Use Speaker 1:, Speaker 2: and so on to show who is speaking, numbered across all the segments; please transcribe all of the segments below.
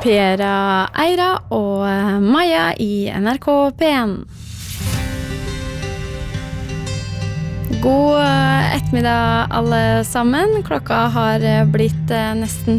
Speaker 1: Pera Eira og Maja I NRK P1. God ettermiddag alle sammen. Klokka har blitt nesten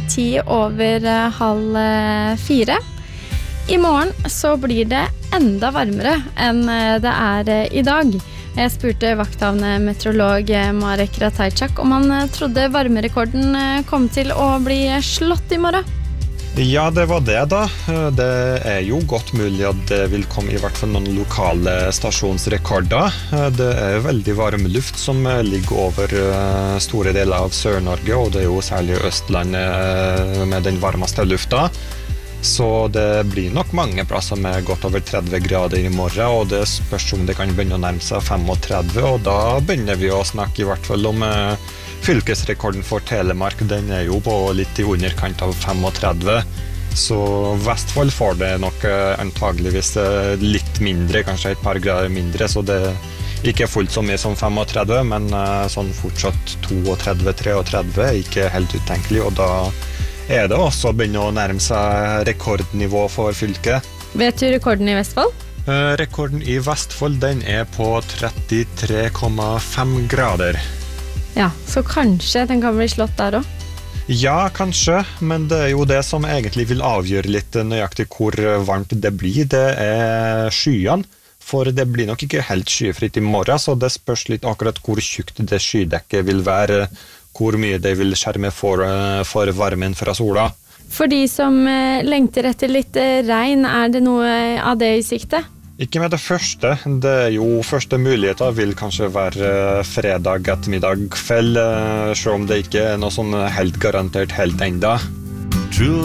Speaker 1: 3:10. I morgen så blir det enda varmere enn det I dag. Jeg spurte vakthavende meteorolog Marek Ratajczak om han trodde varmerekorden kom til å bli slått I morgen.
Speaker 2: Ja, det var det da. Det jo godt mulig at det vil komme I hvert fall noen lokale stasjonsrekorder. Det veldig varm luft som ligger over store deler av Sør-Norge, og det jo særlig Østlandet med den varmeste lufta. Så det blir nok mange plasser med godt over 30 grader I morgen, og det spørs om det kan begynne å nærme seg 35, og da begynner vi å snakke I hvert fall om fylkesrekorden for Telemark. Den jo på litt I underkant av 35, så Vestfold får det nok antageligvis litt mindre, kanskje et par grader mindre, så det ikke fullt så mye som 35, men sånn fortsatt 32-33 ikke helt utenkelig, og da det også begynner å nærme seg rekordnivå for fylket.
Speaker 1: Vet du rekorden I Vestfold?
Speaker 2: Rekorden I Vestfold, den på 33,5 grader.
Speaker 1: Ja, så kanskje den kan bli slått der også?
Speaker 2: Ja, kanskje, men det jo det som egentlig vil avgjøre litt nøyaktig hvor varmt det blir. Det skyene, for det blir nok ikke helt skyfritt I morgen, så det spørs litt akkurat hvor tjukt det skydekket vil være, hvor mye det vil skjerme for varmen fra sola.
Speaker 1: For de som lengter etter litt regn, det noe av det I sikte?
Speaker 2: Ikke med det første. Det jo første muligheter vil kanskje være fredag ettermiddag kveld, selv om det ikke noe sånn helt garantert helt enda.